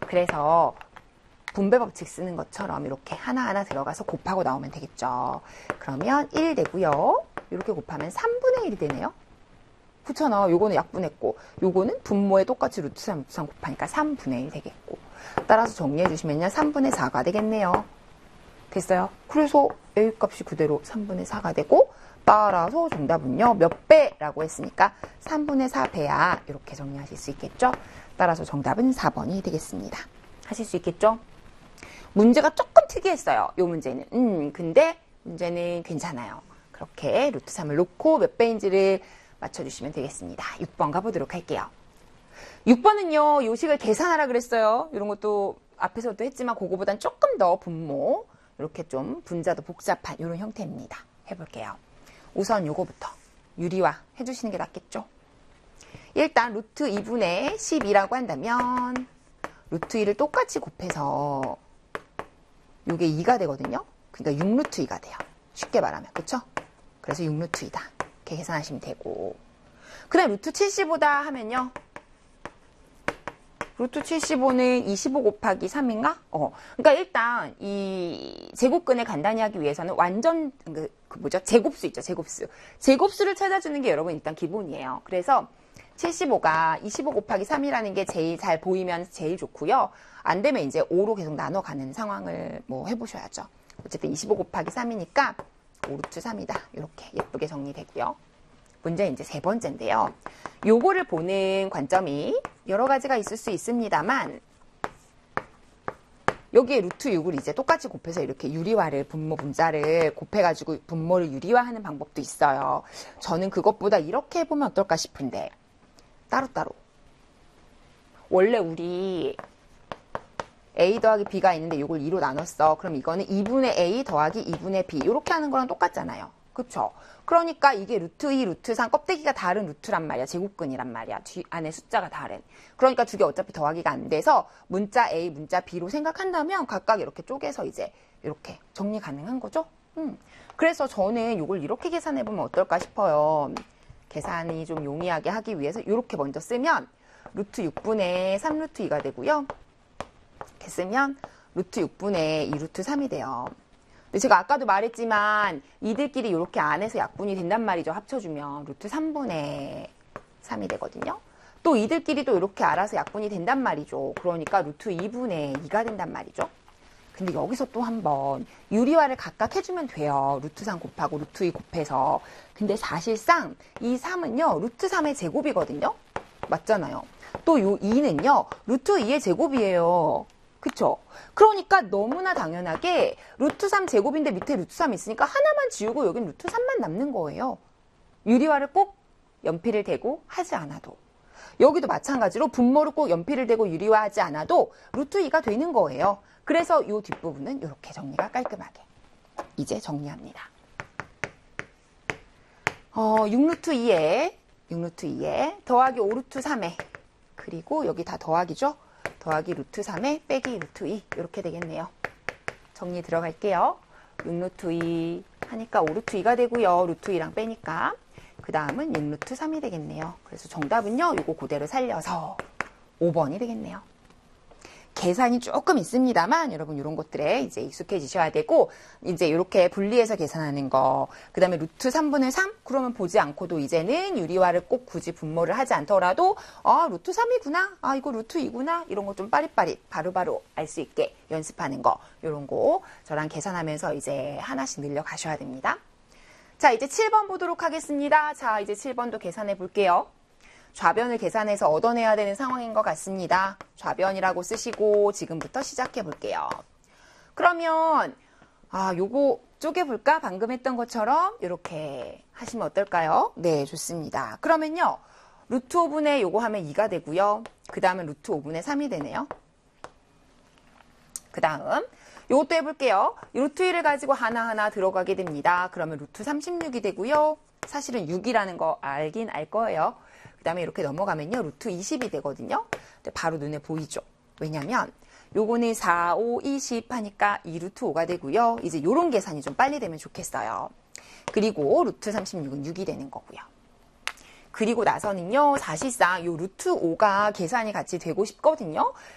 그래서 분배 법칙 쓰는 것처럼 이렇게 하나하나 들어가서 곱하고 나오면 되겠죠. 그러면 1 되고요. 이렇게 곱하면 3분의 1이 되네요. 그렇잖아. 요거는 약분했고 요거는 분모에 똑같이 루트 3, 루트 3 곱하니까 3분의 1 되겠고, 따라서 정리해 주시면요 3분의 4가 되겠네요. 됐어요? 그래서 A 값이 그대로 3분의 4가 되고, 따라서 정답은요 몇 배라고 했으니까 3분의 4배야, 이렇게 정리하실 수 있겠죠? 따라서 정답은 4번이 되겠습니다. 하실 수 있겠죠? 문제가 조금 특이했어요. 요 문제는. 근데 문제는 괜찮아요. 그렇게 루트 3을 놓고 몇 배인지를 맞춰주시면 되겠습니다. 6번 가보도록 할게요. 6번은요, 요식을 계산하라 그랬어요. 이런 것도 앞에서도 했지만 그거보단 조금 더 분모, 이렇게 좀 분자도 복잡한 이런 형태입니다. 해볼게요. 우선 요거부터 유리화 해주시는 게 낫겠죠? 일단 루트 2분의 12라고 한다면 루트 2를 똑같이 곱해서 요게 2가 되거든요. 그러니까 6루트 2가 돼요. 쉽게 말하면. 그쵸? 그래서 6루트 2다. 이렇게 계산하시면 되고, 그 다음 루트 75다 하면요, 루트 75는 25 곱하기 3인가? 그러니까 일단 이 제곱근을 간단히 하기 위해서는 완전 제곱수 있죠, 제곱수. 제곱수를 찾아주는 게 여러분 일단 기본이에요. 그래서 75가 25 곱하기 3이라는 게 제일 잘 보이면 제일 좋고요. 안 되면 이제 5로 계속 나눠가는 상황을 뭐 해보셔야죠. 어쨌든 25 곱하기 3이니까 5루트 3이다. 이렇게 예쁘게 정리되고요. 문제 이제 세 번째인데요. 요거를 보는 관점이 여러 가지가 있을 수 있습니다만, 여기에 루트 6을 이제 똑같이 곱해서 이렇게 유리화를, 분모 분자를 곱해가지고 분모를 유리화하는 방법도 있어요. 저는 그것보다 이렇게 해보면 어떨까 싶은데, 따로따로. 원래 우리 A 더하기 B가 있는데 이걸 2로 나눴어. 그럼 이거는 2분의 A 더하기 2분의 B, 이렇게 하는 거랑 똑같잖아요. 그쵸? 그러니까 이게 루트 2, 루트 3, 껍데기가 다른 루트란 말이야. 제곱근이란 말이야. 뒤 안에 숫자가 다른. 그러니까 두 개 어차피 더하기가 안 돼서 문자 A, 문자 B로 생각한다면 각각 이렇게 쪼개서 이제 이렇게 정리 가능한 거죠. 그래서 저는 이걸 이렇게 계산해보면 어떨까 싶어요. 계산이 좀 용이하게 하기 위해서 이렇게 먼저 쓰면 루트 6분의 3루트 2가 되고요. 이렇게 쓰면 루트 6분의 2 루트 3이 돼요. 근데 제가 아까도 말했지만 이들끼리 이렇게 안에서 약분이 된단 말이죠. 합쳐주면 루트 3분의 3이 되거든요. 또 이들끼리도 이렇게 알아서 약분이 된단 말이죠. 그러니까 루트 2분의 2가 된단 말이죠. 근데 여기서 또 한번 유리화를 각각 해주면 돼요. 루트 3 곱하고 루트 2 곱해서. 근데 사실상 이 3은요 루트 3의 제곱이거든요. 맞잖아요. 또 요 2는요 루트 2의 제곱이에요. 그쵸? 그러니까 너무나 당연하게 루트 3 제곱인데 밑에 루트 3 있으니까 하나만 지우고 여긴 루트 3만 남는 거예요. 유리화를 꼭 연필을 대고 하지 않아도. 여기도 마찬가지로 분모를 꼭 연필을 대고 유리화하지 않아도 루트 2가 되는 거예요. 그래서 이 뒷부분은 이렇게 정리가 깔끔하게. 이제 정리합니다. 6루트 2에 더하기 5루트 3에, 그리고 여기 다 더하기죠. 더하기 루트 3에 빼기 루트 2, 이렇게 되겠네요. 정리 들어갈게요. 6루트 2 하니까 5루트 2가 되고요. 루트 2랑 빼니까. 그 다음은 6루트 3이 되겠네요. 그래서 정답은요, 요거 그대로 살려서 5번이 되겠네요. 계산이 조금 있습니다만 여러분 이런 것들에 이제 익숙해지셔야 되고, 이제 이렇게 분리해서 계산하는 거, 그 다음에 루트 3분의 3? 그러면 보지 않고도 이제는 유리화를 꼭 굳이 분모를 하지 않더라도 루트 3이구나, 이거 루트 2구나, 이런 거 좀 빠릿빠릿 바로바로 알 수 있게 연습하는 거, 이런 거 저랑 계산하면서 이제 하나씩 늘려가셔야 됩니다. 자, 이제 7번 보도록 하겠습니다. 자, 이제 7번도 계산해 볼게요. 좌변을 계산해서 얻어내야 되는 상황인 것 같습니다. 좌변이라고 쓰시고 지금부터 시작해 볼게요. 그러면 요거 쪼개볼까? 방금 했던 것처럼 이렇게 하시면 어떨까요? 네, 좋습니다. 그러면요, 루트 5분의 요거 하면 2가 되고요. 그 다음은 루트 5분의 3이 되네요. 그 다음 요것도 해볼게요. 루트 1을 가지고 하나하나 들어가게 됩니다. 그러면 루트 36이 되고요. 사실은 6이라는 거 알긴 알 거예요. 그 다음에 이렇게 넘어가면요, 루트 20이 되거든요. 근데 바로 눈에 보이죠? 왜냐면 요거는 4, 5, 20 하니까 2루트 5가 되고요. 이제 요런 계산이 좀 빨리 되면 좋겠어요. 그리고 루트 36은 6이 되는 거고요. 그리고 나서는요, 사실상 요 루트 5가 계산이 같이 되고 싶거든요.